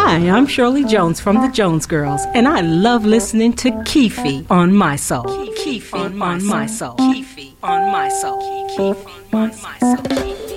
Hi, I'm Shirley Jones from the Jones Girls, and I love listening to Keefe on My Soul. Keefe on My Soul. Keefe on My Soul. Keefe on My Soul.